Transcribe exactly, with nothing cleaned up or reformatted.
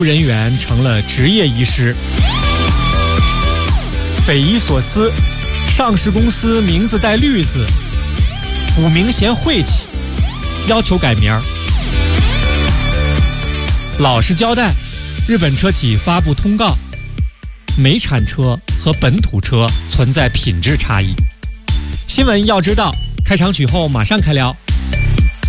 人员成了职业医师。匪夷所思，上市公司名字带绿字，股民嫌晦气，要求改名儿。老实交代，日本车企发布通告，美产车和本土车存在品质差异。新闻要知道，开场曲后马上开聊。